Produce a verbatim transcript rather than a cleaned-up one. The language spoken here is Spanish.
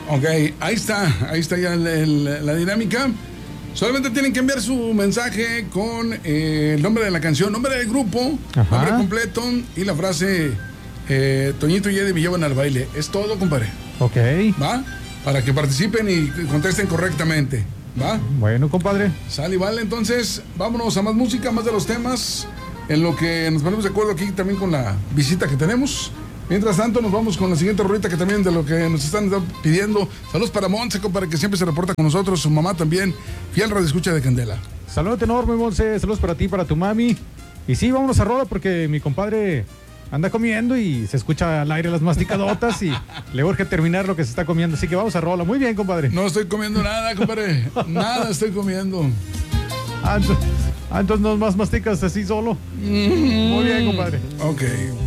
Ok, ahí está, ahí está ya el, el, la dinámica. Solamente tienen que enviar su mensaje con eh, el nombre de la canción, nombre del grupo, Ajá. nombre completo y la frase eh, Toñito y Eddie me llevan al baile. Es todo, compadre. Ok. ¿Va? Para que participen y contesten correctamente. ¿Va? Bueno, compadre. Sale y vale, entonces vámonos a más música, más de los temas, en lo que nos ponemos de acuerdo aquí también con la visita que tenemos. Mientras tanto, nos vamos con la siguiente rolita que también de lo que nos están pidiendo. Saludos para Monse, para que siempre se reporta con nosotros. Su mamá también, fiel radioescucha de Candela. Saludos enorme, Monse. Saludos para ti, para tu mami. Y sí, vámonos a rola porque mi compadre anda comiendo y se escucha al aire las masticadotas y le urge terminar lo que se está comiendo. Así que vamos a rola. Muy bien, compadre. No estoy comiendo nada, compadre. Nada estoy comiendo. Ah, entonces, ah, entonces no más masticas así solo. Mm. Muy bien, compadre. Ok.